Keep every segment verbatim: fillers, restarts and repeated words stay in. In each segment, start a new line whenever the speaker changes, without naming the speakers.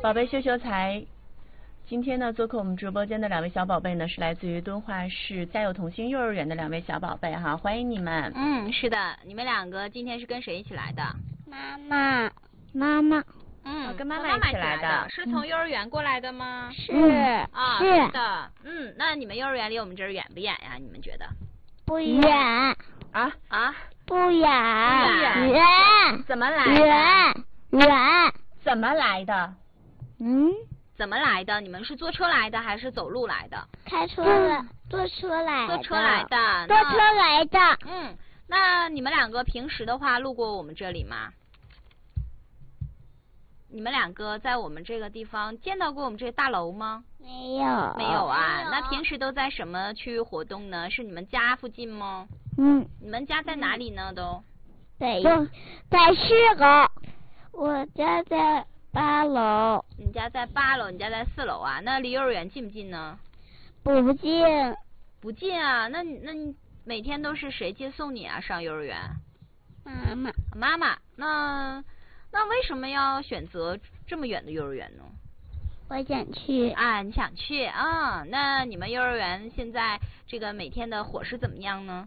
宝贝秀秀才，今天呢做客我们直播间的两位小宝贝呢是来自于敦化市家有童心幼儿园的两位小宝贝哈，欢迎你们。
嗯，是的，你们两个今天是跟谁一起来的？
妈妈，妈妈。
嗯，
哦、跟妈
妈
妈一起来
的，是从幼儿园过来的吗？
是、
嗯、啊，
是
的。嗯，那你们幼儿园离我们这儿远不远呀？你们觉得？
不远
啊
啊，
不远
远
远
怎么来的？
远远
怎么来的？
嗯，
怎么来的？你们是坐车来的还是走路来的？
开车的，坐车来的，
坐车来的，
坐车来的。
嗯，那你们两个平时的话路过我们这里吗？你们两个在我们这个地方见到过我们这个大楼吗？
没有，
没有啊。
没有
那平时都在什么区域活动呢？是你们家附近吗？
嗯，
你们家在哪里呢？都
在在四楼，我家在八楼。
你家在八楼，你家在四楼啊？那离幼儿园近不近呢？
不近，
不近啊。那你那你每天都是谁接送你啊？上幼儿园？
妈妈。
妈妈。那那为什么要选择这么远的幼儿园呢？
我想去
啊，你想去啊？那你们幼儿园现在这个每天的伙食怎么样呢？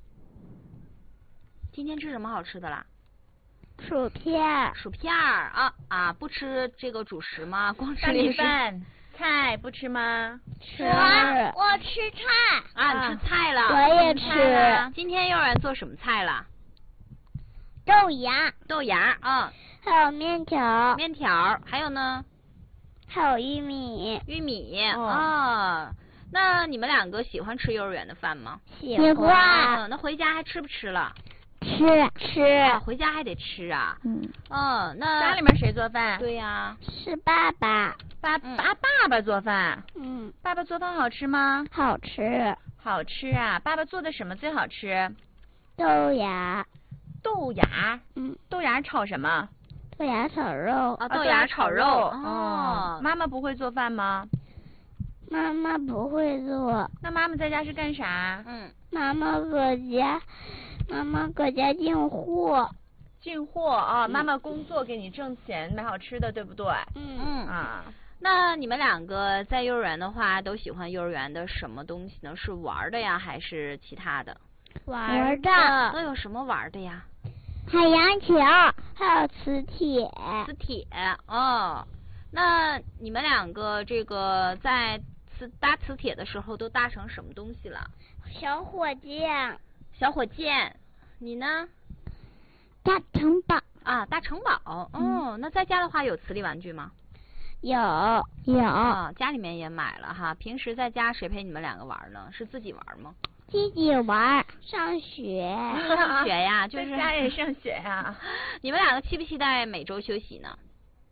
今天吃什么好吃的啦？
薯片。
薯片儿啊啊！不吃这个主食吗？光吃
大米
零食
饭、菜不吃吗？
吃。我吃菜
啊，你吃菜了？
我也吃。
今天幼儿园做什么菜了？
豆芽。
豆芽啊。
还有面条。
面条，还有呢？
还有玉米。
玉米
哦
啊。那你们两个喜欢吃幼儿园的饭吗？
喜欢。
嗯，那回家还吃不吃了？
吃吃、
啊。回家还得吃啊。
嗯。
哦，那
家里面谁做饭？
对呀、啊。
是爸爸。
爸爸、嗯、爸爸做饭。
嗯。
爸爸做饭好吃吗？
好吃。
好吃啊！爸爸做的什么最好吃？
豆芽。
豆芽。
嗯。
豆芽炒什么？
豆芽炒肉。
啊，豆芽炒肉。
哦。妈妈不会做饭吗？
妈妈不会做。
那妈妈在家是干啥？
嗯。
妈妈搁家，妈妈搁家进货。
进货啊、哦嗯！妈妈工作给你挣钱，买好吃的，对不对？
嗯
嗯
啊。
那你们两个在幼儿园的话，都喜欢幼儿园的什么东西呢？是玩的呀，还是其他的？
玩的。
都有什么玩的呀？
海洋球，还有磁铁。
磁铁哦。那你们两个这个在磁搭磁铁的时候都搭成什么东西了？
小火箭。
小火箭。你呢？
大城堡。
啊，大城堡。哦、嗯，那在家的话有磁力玩具吗？
有有、
啊，家里面也买了哈。平时在家谁陪你们两个玩呢？是自己玩吗？
自己玩。上学。
上学呀，就是
在家也上学呀。
你们两个期不期待每周休息呢？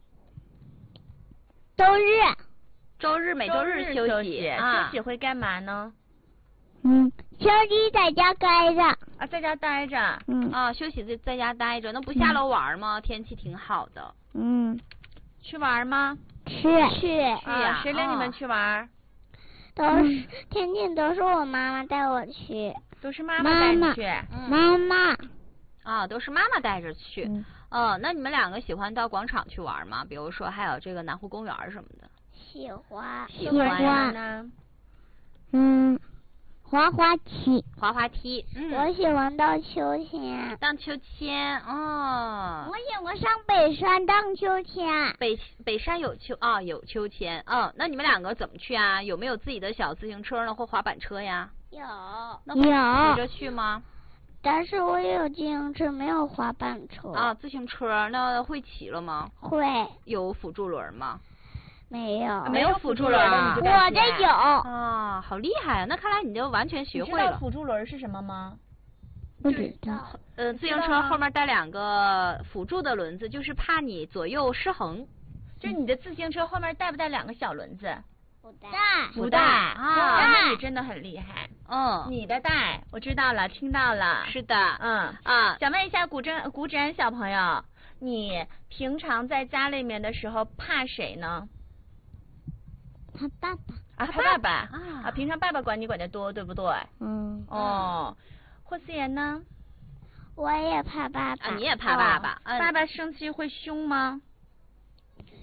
周日。
周日每周
日
休息。
休息
啊。
休息会干嘛呢？
嗯，休息在家待着。
啊，在家待着。
嗯。
啊，休息在在家待着，那不下楼玩吗？嗯、天气挺好的。
嗯。
去玩吗？
去去
去呀、
啊！谁领你们去玩？
都是、嗯、天天都是我妈妈带我去。
都是妈妈带你去。
妈妈。
啊，都是妈妈带着去。
嗯。
哦，那你们两个喜欢到广场去玩吗？比如说还有这个南湖公园什么的。
喜欢。
喜欢
呢。
嗯。滑滑梯。
滑滑梯。嗯。
我喜欢荡秋千。
荡秋千。哦。
我喜欢上北山荡秋千。
北北山有秋啊、哦，有秋千。嗯，那你们两个怎么去啊？有没有自己的小自行车呢，或滑板车呀？
有。
那会骑着去吗？
但是我有自行车，没有滑板车。
啊，自行车那会骑了吗？
会。
有辅助轮吗？
没有。
没有辅助轮啊！
我这有。
啊，好厉害啊！那看来你就完全学会了。
你知道辅助轮是什么吗？
不知道。
呃，自行车后面带两个辅助的轮子，就是怕你左右失衡。
就是你的自行车后面带不带两个小轮子？
不带。
不带啊！那你真的很厉害。
嗯。
你的带，我知道了，听到了。
是的。
嗯
啊，
想问一下古筝古芷安小朋友，你平常在家里面的时候怕谁呢？
怕爸爸。
啊，怕爸爸
啊
啊！平常爸爸管你管得多，对不对？
嗯。
哦，霍思妍呢？
我也怕爸爸。
啊，你也怕爸爸？
哦、爸爸生气会凶吗？
爸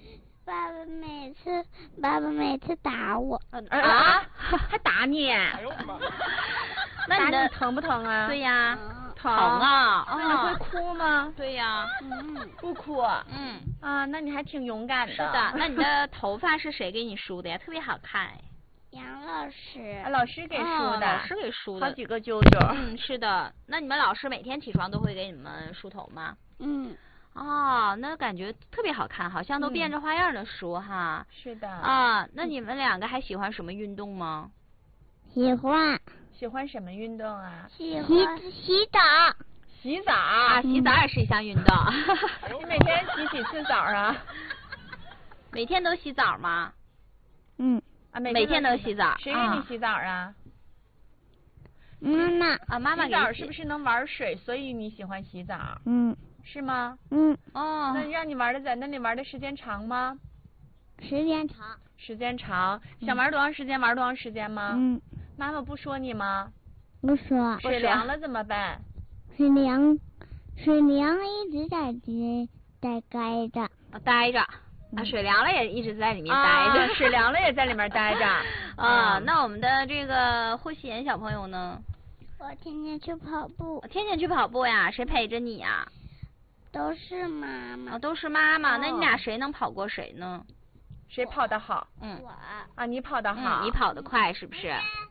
爸爸每次爸爸每次打我。
啊？还打你？
哎呦我的妈！
那你的
打你疼不疼啊？
对呀，
疼
啊。
那你会哭吗？
对呀。
嗯。
不哭。
嗯。
啊，那你还挺勇敢的。
是的，那你的头发是谁给你梳的呀？特别好看。
杨老师。
啊，老师给梳的。
老师给梳的。
好几个揪揪。
嗯，是的。那你们老师每天起床都会给你们梳头吗？
嗯。
哦，那感觉特别好看，好像都变着花样的梳哈。
是的。
啊，那你们两个还喜欢什么运动吗？
喜欢。
喜欢什么运动啊？
喜欢洗澡。
洗澡
啊，洗澡也是一项运动。
你每天洗几次澡啊？
每天都洗澡吗？
嗯。
啊，每
每天都洗澡。
谁给你洗澡啊？
妈妈。
啊，妈妈给你洗。
洗澡是不是能玩水？所以你喜欢洗澡？
嗯。
是吗？
嗯。
哦。
那让你玩的在那里玩的时间长吗？
时间长。
时间长，想玩多长时间玩多长时间吗？
嗯。
妈妈不说你吗？
不说。
水凉了怎么办？
水凉，水凉一直在这在待着。
待着。啊，水凉了也一直在里面待着。
啊、水凉了也在里面待着。
啊，那我们的这个霍希言小朋友呢？
我天天去跑步。
天天去跑步呀？谁陪着你呀？
都是妈妈。
哦，都是妈妈。
哦、
那你俩谁能跑过谁呢？
谁跑得好？
嗯。
我。
啊，你跑得好。
嗯，你跑得快是不是？